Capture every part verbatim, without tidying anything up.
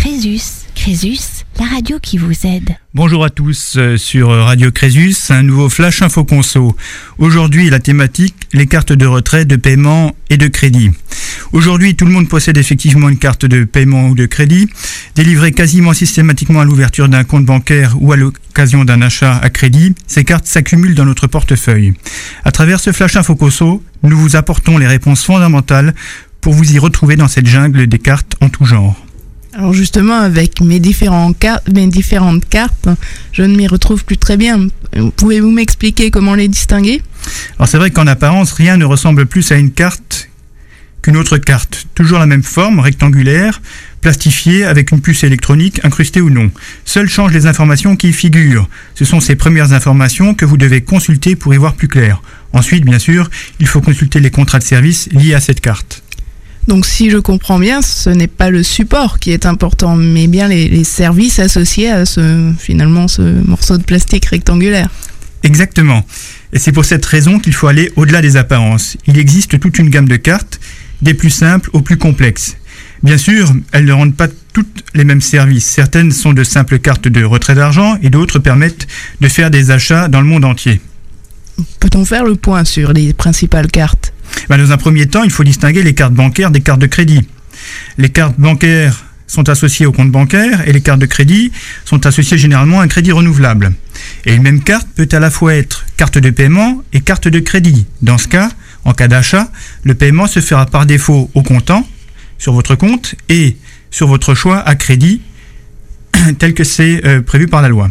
Crésus. Crésus, la radio qui vous aide. Bonjour à tous euh, sur Radio Crésus, un nouveau Flash Info Conso. Aujourd'hui, la thématique, les cartes de retrait, de paiement et de crédit. Aujourd'hui, tout le monde possède effectivement une carte de paiement ou de crédit, délivrée quasiment systématiquement à l'ouverture d'un compte bancaire ou à l'occasion d'un achat à crédit. Ces cartes s'accumulent dans notre portefeuille. À travers ce Flash Info Conso, nous vous apportons les réponses fondamentales pour vous y retrouver dans cette jungle des cartes en tout genre. Alors justement, avec mes, différents car- mes différentes cartes, je ne m'y retrouve plus très bien. Pouvez-vous m'expliquer comment les distinguer ? Alors c'est vrai qu'en apparence, rien ne ressemble plus à une carte qu'une autre carte. Toujours la même forme, rectangulaire, plastifiée, avec une puce électronique, incrustée ou non. Seules changent les informations qui y figurent. Ce sont ces premières informations que vous devez consulter pour y voir plus clair. Ensuite, bien sûr, il faut consulter les contrats de service liés à cette carte. Donc si je comprends bien, ce n'est pas le support qui est important, mais bien les, les services associés à ce, finalement, ce morceau de plastique rectangulaire. Exactement. Et c'est pour cette raison qu'il faut aller au-delà des apparences. Il existe toute une gamme de cartes, des plus simples aux plus complexes. Bien sûr, elles ne rendent pas toutes les mêmes services. Certaines sont de simples cartes de retrait d'argent et d'autres permettent de faire des achats dans le monde entier. Peut-on faire le point sur les principales cartes ? Ben, dans un premier temps, il faut distinguer les cartes bancaires des cartes de crédit. Les cartes bancaires sont associées au compte bancaire et les cartes de crédit sont associées généralement à un crédit renouvelable. Et une même carte peut à la fois être carte de paiement et carte de crédit. Dans ce cas, en cas d'achat, le paiement se fera par défaut au comptant sur votre compte et sur votre choix à crédit tel que c'est euh, prévu par la loi.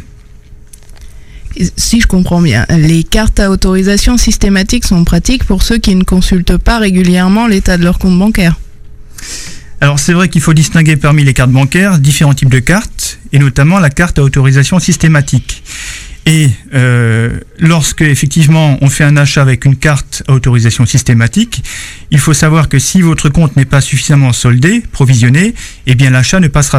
Si je comprends bien, les cartes à autorisation systématique sont pratiques pour ceux qui ne consultent pas régulièrement l'état de leur compte bancaire. Alors c'est vrai qu'il faut distinguer parmi les cartes bancaires différents types de cartes, et notamment la carte à autorisation systématique. Et euh, lorsque effectivement on fait un achat avec une carte à autorisation systématique, il faut savoir que si votre compte n'est pas suffisamment soldé, provisionné, eh bien l'achat ne passera